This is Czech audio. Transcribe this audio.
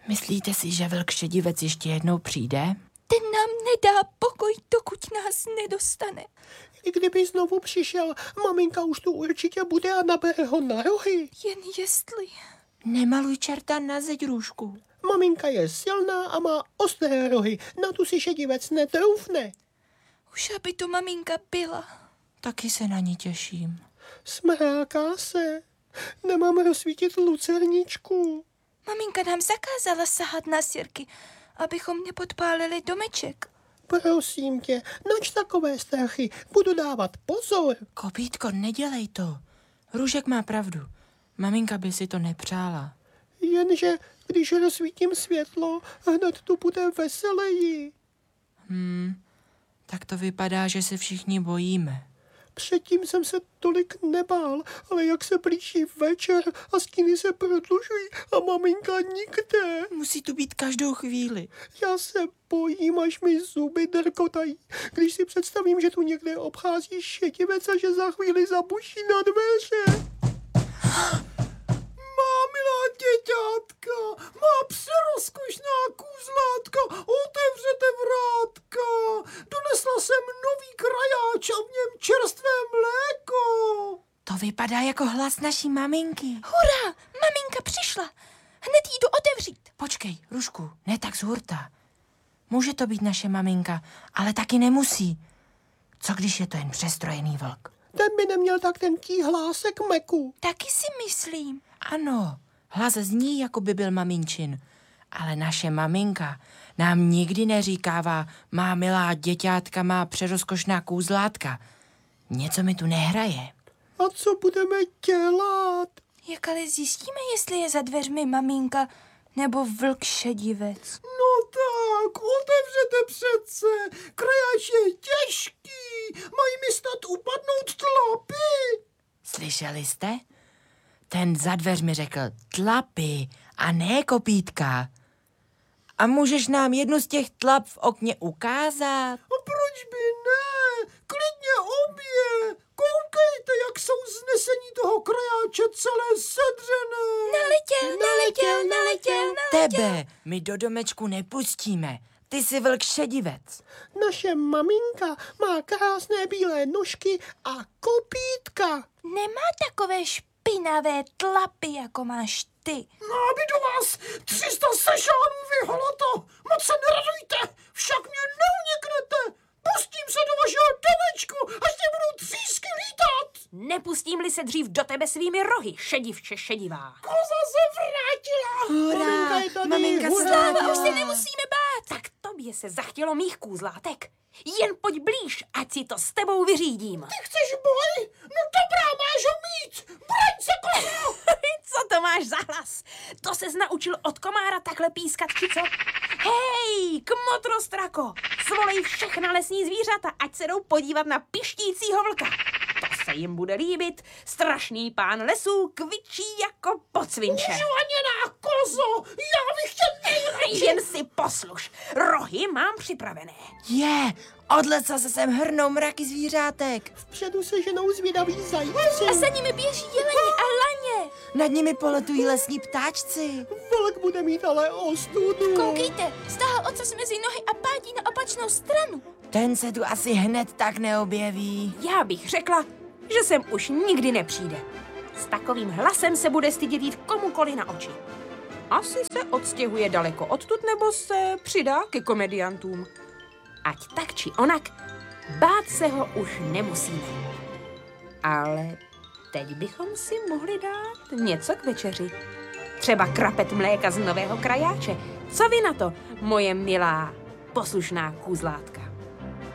Myslíte si, že vlk šedivec ještě jednou přijde? Ten nám nedá pokoj, dokud nás nedostane. I kdyby znovu přišel, maminka už tu určitě bude a nabere ho na rohy. Jen jestli... Nemaluj čerta na zeď, Růžku. Maminka je silná a má ostré rohy, na tu si šedivec netroufne. Už aby to maminka byla. Taky se na ní těším. Smráká se. Nemám rozsvítit lucerničku. Maminka nám zakázala sahat na sirky, abychom nepodpálili domeček. Prosím tě, nač takové strachy, budu dávat pozor. Kopítko, nedělej to. Růžek má pravdu. Maminka by si to nepřála. Jenže když rozsvítím světlo, hned tu bude veseleji. Tak to vypadá, že se všichni bojíme. Předtím jsem se tolik nebál, ale jak se blíží večer a stíny se prodlužují a maminka nikde. Musí tu být každou chvíli. Já se bojím, až mi zuby drkotají, když si představím, že tu někde obchází šedivec a že za chvíli zabuší na dveře. Má milá děťátka, má přerozkošná kůzlátka, otevřete vrátka. Donesla jsem nový krajáč a v něm čerstvé mléko. To vypadá jako hlas naší maminky. Hurá, maminka přišla. Hned jí jdu otevřít. Počkej, Rušku, ne tak z hurta. Může to být naše maminka, ale taky nemusí. Co když je to jen přestrojený vlk? Ten by neměl tak tenký hlásek Meku. Taky si myslím. Ano, hlas zní, jako by byl maminčin. Ale naše maminka nám nikdy neříkává, má milá děťátka, má přerozkošná kůzlátka. Něco mi tu nehraje. A co budeme dělat? Jak ale zjistíme, jestli je za dveřmi maminka nebo vlk šedivec? No tak, otevřete přece. Krajáč je těžký. Mají mi snad upadnout tlapy. Slyšeli jste? Ten za dveřmi řekl tlapy a ne kopítka. A můžeš nám jednu z těch tlap v okně ukázat? A proč by ne? Klidně obě. Koukejte, jak jsou znesení toho krajáče celé sedřené. Naletěl. Tebe my do domečku nepustíme. Ty jsi vlk šedivec. Naše maminka má krásné bílé nožky a kopítka. Nemá takové špinavé tlapy, jako máš ty. No, aby do vás 300 sešánů vyholato. Moc se neradujte, však mě neuniknete. Pustím se do vašeho domečku, až mě budou třísky lítat. Nepustím-li se dřív do tebe svými rohy, šedivče šedivá. Koza se vrátila. Maminka je tady. Maminka hurá. Sláva, už se nemusíme bát. Tak tobě se zachtělo mých kůzlátek. Jen pojď blíž, ať si to s tebou vyřídím. Ty chceš boj? No dobrá, máš ho mít. Braň se, kozo. Co to máš za hlas? To ses naučil od komára takhle pískat, či co? Hej, kmotrostrako, svolej všechna lesní zvířata, ať se jdou podívat na pištícího vlka. To se jim bude líbit. Strašný pán lesů kvičí jako pocvinče. Žvaněná kozo, já bych tě nejradši. Jen si posluš, rohy mám připravené. Od lesa se sem hrnou mraky zvířátek. Vpředu se ženou zvědaví zajíci. A za nimi běží jeleni a laně. Nad nimi poletují lesní ptáčci. Vlk bude mít ale ostudu. Koukejte, stáhl ocas mezi nohy a pádí na opačnou stranu. Ten se tu asi hned tak neobjeví. Já bych řekla, že sem už nikdy nepřijde. S takovým hlasem se bude stydět jít komukoli na oči. Asi se odstěhuje daleko odtud nebo se přidá ke komediantům. Ať tak či onak, bát se ho už nemusíme. Ale teď bychom si mohli dát něco k večeři. Třeba krapet mléka z nového krajáče. Co vy na to, moje milá, poslušná kůzlátka?